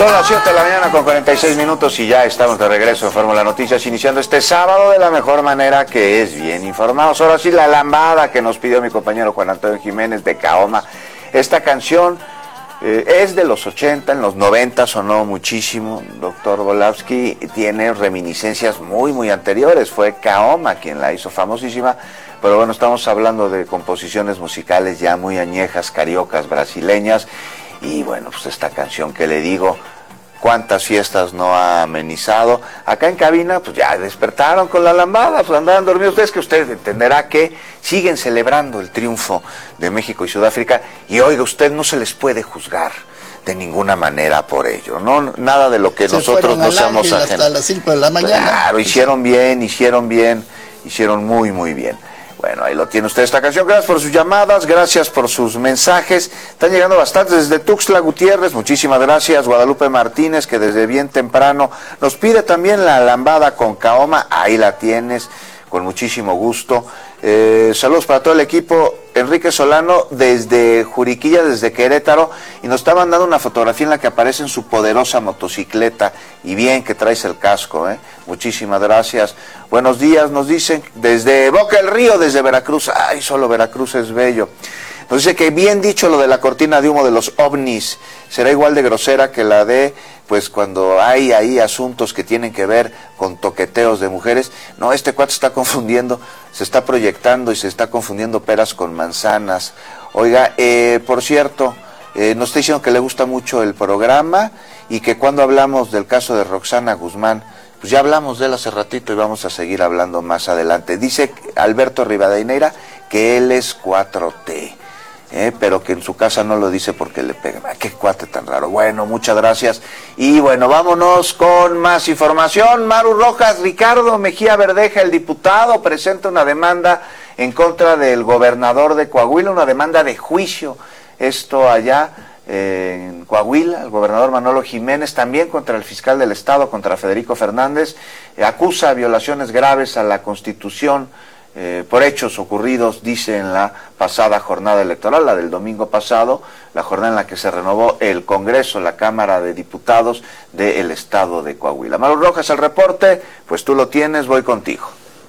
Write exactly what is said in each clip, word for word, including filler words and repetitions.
Son las siete de la mañana con cuarenta y seis minutos y ya estamos de regreso en Fórmula Noticias, iniciando este sábado de la mejor manera, que es bien informados. Ahora sí, la lambada que nos pidió mi compañero Juan Antonio Jiménez de Kaoma. Esta canción eh, es de los ochenta, en los noventa sonó muchísimo. Doctor Volavsky tiene reminiscencias muy, muy anteriores. Fue Kaoma quien la hizo famosísima. Pero bueno, estamos hablando de composiciones musicales ya muy añejas, cariocas, brasileñas. Y bueno, pues esta canción que le digo, cuántas fiestas no ha amenizado. Acá en cabina, pues ya despertaron con la lambada, pues andaban dormidos. Ustedes que usted entenderá que siguen celebrando el triunfo de México y Sudáfrica. Y oiga, usted no se les puede juzgar de ninguna manera por ello, no, nada de lo que se nosotros no seamos ajenos. Hasta las cinco de la mañana. Claro, hicieron bien, hicieron bien, hicieron muy, muy bien. Bueno, ahí lo tiene usted esta canción. Gracias por sus llamadas, gracias por sus mensajes. Están llegando bastantes desde Tuxtla Gutiérrez. Muchísimas gracias. Guadalupe Martínez, que desde bien temprano nos pide también la lambada con Kaoma. Ahí la tienes, con muchísimo gusto. Eh, saludos para todo el equipo. Enrique Solano desde Juriquilla, desde Querétaro, y nos está mandando una fotografía en la que aparece en su poderosa motocicleta, y bien que traes el casco, ¿eh? Muchísimas gracias. Buenos días, nos dicen, desde Boca del Río, desde Veracruz. Ay, solo Veracruz es bello. Nos dice que bien dicho lo de la cortina de humo de los ovnis, será igual de grosera que la de, pues cuando hay ahí asuntos que tienen que ver con toqueteos de mujeres. No, este cuate está confundiendo, se está proyectando y se está confundiendo peras con manzanas. Oiga, eh, por cierto, eh, nos está diciendo que le gusta mucho el programa y que cuando hablamos del caso de Roxana Guzmán, pues ya hablamos de él hace ratito y vamos a seguir hablando más adelante. Dice Alberto Rivadeneira que él es cuatro T. Eh, pero que en su casa no lo dice porque le pega. ¡Qué cuate tan raro! Bueno, muchas gracias. Y bueno, vámonos con más información. Maru Rojas, Ricardo Mejía Verdeja, el diputado, presenta una demanda en contra del gobernador de Coahuila, una demanda de juicio. Esto allá eh, en Coahuila, el gobernador Manolo Jiménez, también contra el fiscal del Estado, contra Federico Fernández, eh, acusa violaciones graves a la Constitución, Eh, por hechos ocurridos, dice, en la pasada jornada electoral, la del domingo pasado, la jornada en la que se renovó el Congreso, la Cámara de Diputados del Estado de Coahuila. Maru Rojas, el reporte, pues tú lo tienes, voy contigo.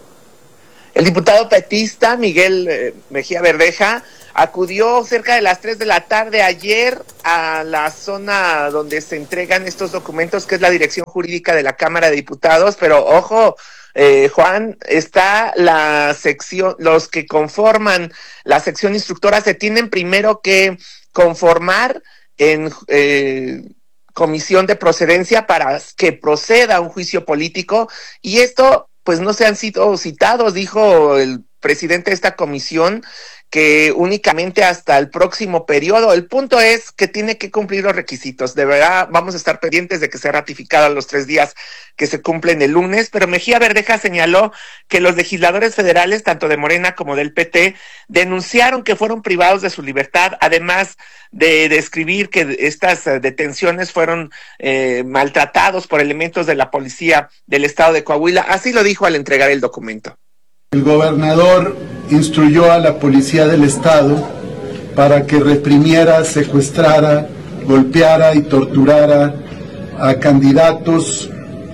El diputado petista Miguel eh, Mejía Verdeja acudió cerca de las tres de la tarde ayer a la zona donde se entregan estos documentos, que es la dirección jurídica de la Cámara de Diputados, pero ojo, Eh, Juan, está la sección, los que conforman la sección instructora se tienen primero que conformar en eh, comisión de procedencia para que proceda un juicio político, y esto pues no se han sido citados, dijo el presidente de esta comisión, que únicamente hasta el próximo periodo. El punto es que tiene que cumplir los requisitos. De verdad, vamos a estar pendientes de que sea ratificado a los tres días que se cumplen el lunes, pero Mejía Verdeja señaló que los legisladores federales, tanto de Morena como del P T, denunciaron que fueron privados de su libertad, además de describir que estas detenciones fueron eh, maltratados por elementos de la policía del estado de Coahuila. Así lo dijo al entregar el documento. El gobernador instruyó a la policía del estado para que reprimiera, secuestrara, golpeara y torturara a candidatos,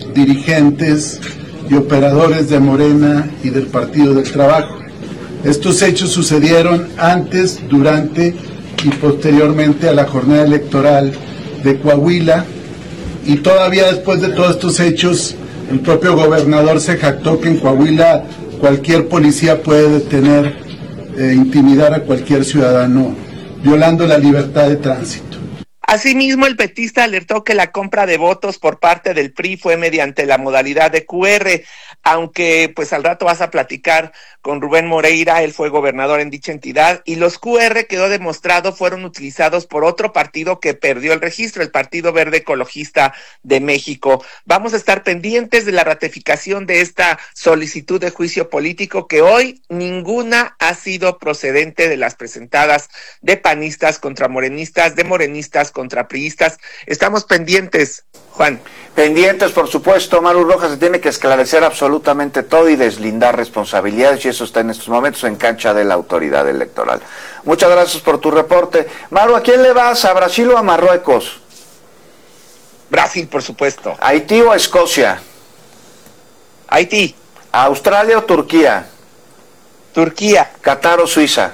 dirigentes y operadores de Morena y del Partido del Trabajo. Estos hechos sucedieron antes, durante y posteriormente a la jornada electoral de Coahuila, y todavía después de todos estos hechos, el propio gobernador se jactó que en Coahuila cualquier policía puede detener e intimidar a cualquier ciudadano, violando la libertad de tránsito. Asimismo, el petista alertó que la compra de votos por parte del P R I fue mediante la modalidad de Q R, aunque pues al rato vas a platicar con Rubén Moreira, él fue gobernador en dicha entidad, y los Q R, quedó demostrado, fueron utilizados por otro partido que perdió el registro, el Partido Verde Ecologista de México. Vamos a estar pendientes de la ratificación de esta solicitud de juicio político, que hoy ninguna ha sido procedente de las presentadas de panistas contra morenistas, de morenistas contra priistas. Estamos pendientes, Juan. Pendientes, por supuesto. Maru Rojas, se tiene que esclarecer absolutamente todo y deslindar responsabilidades, y eso está en estos momentos en cancha de la autoridad electoral. Muchas gracias por tu reporte. Maru, ¿a quién le vas? ¿A Brasil o a Marruecos? Brasil, por supuesto. ¿Haití o Escocia? Haití. ¿Australia o Turquía? Turquía. ¿Qatar o Suiza?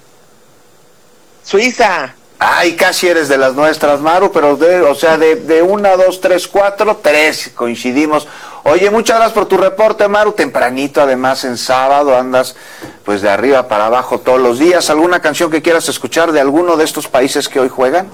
Suiza. Ay, casi eres de las nuestras, Maru, pero de, o sea, de, de una, dos, tres, cuatro, tres, coincidimos. Oye, muchas gracias por tu reporte, Maru, tempranito, además en sábado, andas pues de arriba para abajo todos los días. ¿Alguna canción que quieras escuchar de alguno de estos países que hoy juegan?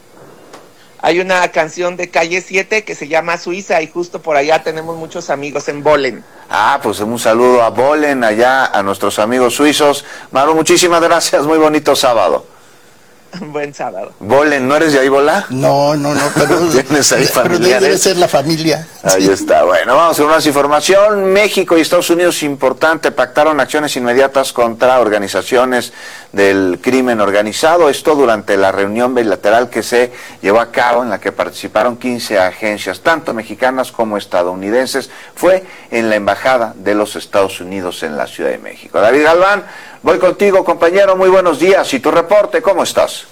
Hay una canción de Calle siete que se llama Suiza y justo por allá tenemos muchos amigos en Bolen. Ah, pues un saludo a Bolen, allá a nuestros amigos suizos. Maru, muchísimas gracias, muy bonito sábado. Buen sábado. Bolen, ¿no eres de ahí, Bola? No, no, no, pero, ¿Tienes ahí pero debe ser la familia. Ahí sí. está. Bueno, vamos a más información. México y Estados Unidos, importante, pactaron acciones inmediatas contra organizaciones del crimen organizado. Esto durante la reunión bilateral que se llevó a cabo, en la que participaron quince agencias, tanto mexicanas como estadounidenses. Fue en la Embajada de los Estados Unidos en la Ciudad de México. David Galván, voy contigo, compañero. Muy buenos días. ¿Y tu reporte, cómo estás?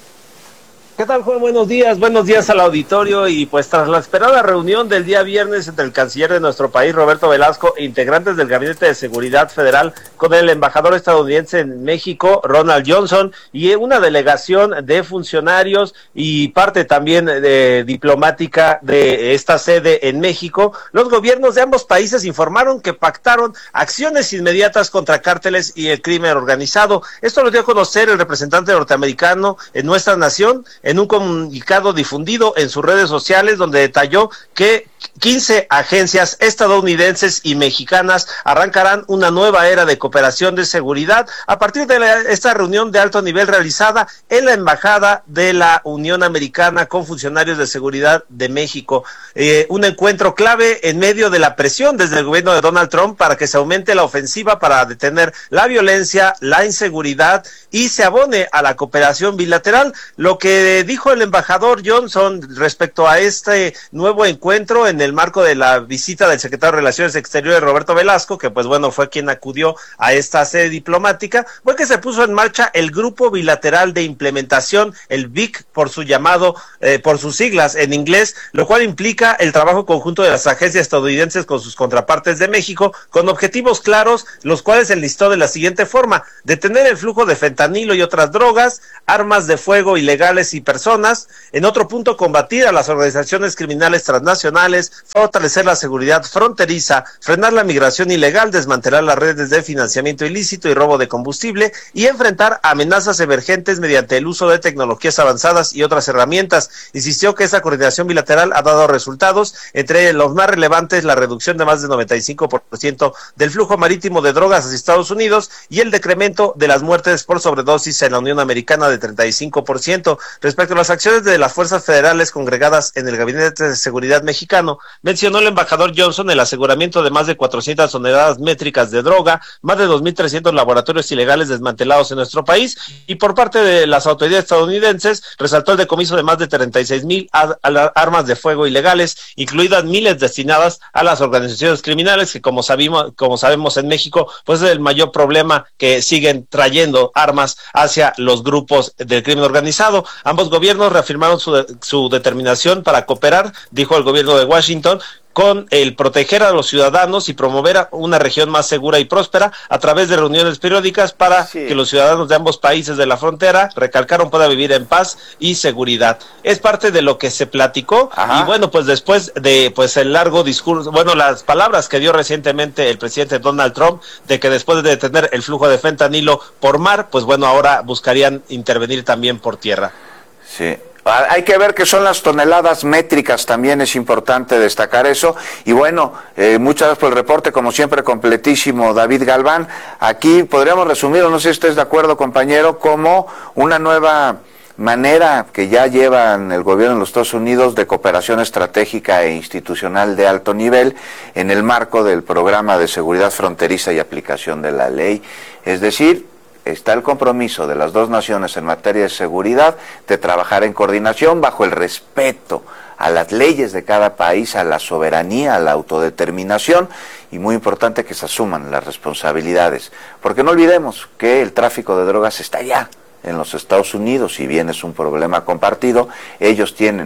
¿Qué tal, Juan? Buenos días, buenos días al auditorio. Y pues tras la esperada reunión del día viernes entre el canciller de nuestro país, Roberto Velasco, e integrantes del Gabinete de Seguridad Federal, con el embajador estadounidense en México, Ronald Johnson, y una delegación de funcionarios y parte también de diplomática de esta sede en México, los gobiernos de ambos países informaron que pactaron acciones inmediatas contra cárteles y el crimen organizado. Esto lo dio a conocer el representante norteamericano en nuestra nación, en un comunicado difundido en sus redes sociales, donde detalló que quince agencias estadounidenses y mexicanas arrancarán una nueva era de cooperación de seguridad a partir de la, esta reunión de alto nivel realizada en la Embajada de la Unión Americana con funcionarios de seguridad de México. Eh, un encuentro clave en medio de la presión desde el gobierno de Donald Trump para que se aumente la ofensiva para detener la violencia, la inseguridad y se abone a la cooperación bilateral. Lo que dijo el embajador Johnson respecto a este nuevo encuentro en el marco de la visita del secretario de Relaciones Exteriores, Roberto Velasco, que pues bueno, fue quien acudió a esta sede diplomática, fue que se puso en marcha el Grupo Bilateral de Implementación, el B I C, por su llamado, eh, por sus siglas en inglés, lo cual implica el trabajo conjunto de las agencias estadounidenses con sus contrapartes de México, con objetivos claros, los cuales se enlistó de la siguiente forma: detener el flujo de fentanilo y otras drogas, armas de fuego ilegales y personas. En otro punto, combatir a las organizaciones criminales transnacionales, fortalecer la seguridad fronteriza, frenar la migración ilegal, desmantelar las redes de financiamiento ilícito y robo de combustible y enfrentar amenazas emergentes mediante el uso de tecnologías avanzadas y otras herramientas. Insistió que esa coordinación bilateral ha dado resultados, entre los más relevantes la reducción de más del noventa y cinco por ciento del flujo marítimo de drogas hacia Estados Unidos y el decremento de las muertes por sobredosis en la Unión Americana de treinta y cinco por ciento. Respecto a las acciones de las fuerzas federales congregadas en el Gabinete de Seguridad mexicano, mencionó el embajador Johnson el aseguramiento de más de cuatrocientas toneladas métricas de droga, más de dos mil trescientos laboratorios ilegales desmantelados en nuestro país, y por parte de las autoridades estadounidenses resaltó el decomiso de más de treinta y seis mil armas de fuego ilegales, incluidas miles destinadas a las organizaciones criminales, que como sabemos, como sabemos en México, pues es el mayor problema, que siguen trayendo armas hacia los grupos del crimen organizado. Ambos gobiernos reafirmaron su, de, su determinación para cooperar, dijo el gobierno de Washington, con el proteger a los ciudadanos y promover una región más segura y próspera a través de reuniones periódicas para sí. que los ciudadanos de ambos países de la frontera, recalcaron, puedan vivir en paz y seguridad. Es parte de lo que se platicó. Ajá. Y bueno, pues después de pues el largo discurso, bueno, las palabras que dio recientemente el presidente Donald Trump, de que después de detener el flujo de fentanilo por mar, pues bueno, ahora buscarían intervenir también por tierra. Sí. Hay que ver qué son las toneladas métricas, también es importante destacar eso. Y bueno, eh, muchas gracias por el reporte, como siempre completísimo, David Galván. Aquí podríamos resumirlo, no sé si estés de acuerdo, compañero, como una nueva manera que ya llevan el gobierno de los Estados Unidos de cooperación estratégica e institucional de alto nivel en el marco del programa de seguridad fronteriza y aplicación de la ley. Es decir, está el compromiso de las dos naciones en materia de seguridad de trabajar en coordinación bajo el respeto a las leyes de cada país, a la soberanía, a la autodeterminación, y muy importante que se asuman las responsabilidades, porque no olvidemos que el tráfico de drogas está allá en los Estados Unidos. Si bien es un problema compartido, ellos tienen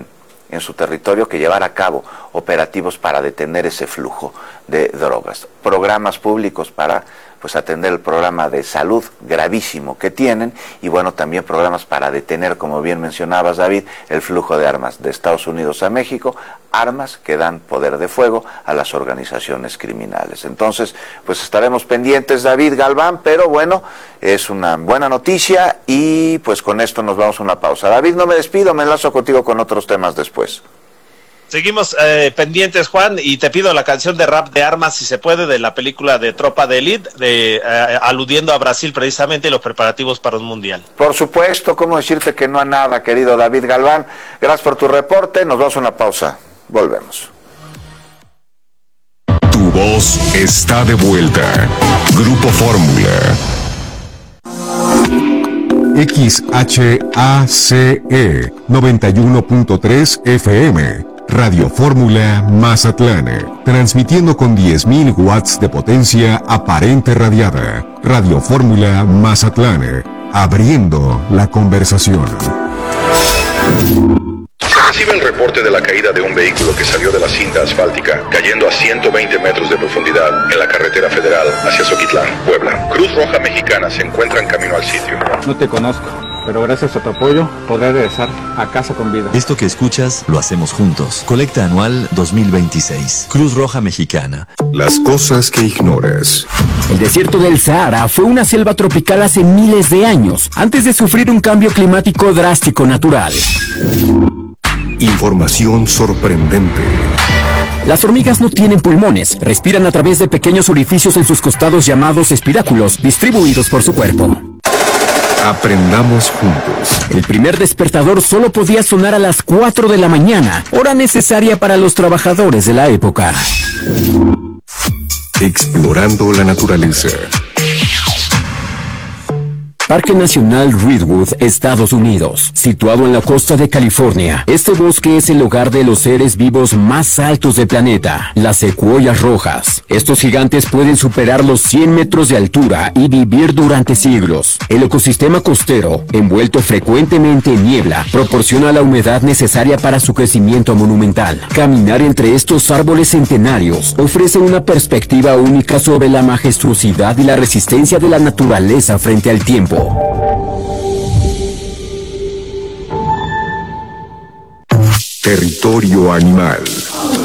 en su territorio que llevar a cabo operativos para detener ese flujo de drogas, programas públicos para pues atender el programa de salud gravísimo que tienen y bueno, también programas para detener, como bien mencionabas, David, el flujo de armas de Estados Unidos a México, armas que dan poder de fuego a las organizaciones criminales. Entonces, pues estaremos pendientes, David Galván, pero bueno, es una buena noticia y pues con esto nos vamos a una pausa. David, no me despido, me enlazo contigo con otros temas después. Seguimos eh, pendientes, Juan, y te pido la canción de Rap de Armas, si se puede, de la película de Tropa de Elite, de, eh, aludiendo a Brasil precisamente y los preparativos para un mundial. Por supuesto, ¿cómo decirte que no a nada, querido David Galván? Gracias por tu reporte, nos vamos a una pausa, volvemos. Tu voz está de vuelta. Grupo Fórmula. X H A C E noventa y uno punto tres F M. Radio Fórmula Mazatlán, transmitiendo con diez mil watts de potencia aparente radiada. Radio Fórmula Mazatlán, abriendo la conversación. Se recibe el reporte de la caída de un vehículo que salió de la cinta asfáltica, cayendo a ciento veinte metros de profundidad en la carretera federal hacia Zoquitlán, Puebla. Cruz Roja Mexicana se encuentra en camino al sitio. No te conozco, pero gracias a tu apoyo podré regresar a casa con vida. Esto que escuchas lo hacemos juntos. Colecta anual dos mil veintiséis. Cruz Roja Mexicana. Las cosas que ignoras. El desierto del Sahara fue una selva tropical hace miles de años, antes de sufrir un cambio climático drástico natural. Información sorprendente. Las hormigas no tienen pulmones, respiran a través de pequeños orificios en sus costados llamados espiráculos, distribuidos por su cuerpo. Aprendamos juntos. El primer despertador solo podía sonar a las cuatro de la mañana, hora necesaria para los trabajadores de la época. Explorando la naturaleza. Parque Nacional Redwood, Estados Unidos, situado en la costa de California. Este bosque es el hogar de los seres vivos más altos del planeta, las secuoyas rojas. Estos gigantes pueden superar los cien metros de altura y vivir durante siglos. El ecosistema costero, envuelto frecuentemente en niebla, proporciona la humedad necesaria para su crecimiento monumental. Caminar entre estos árboles centenarios ofrece una perspectiva única sobre la majestuosidad y la resistencia de la naturaleza frente al tiempo. Territorio animal.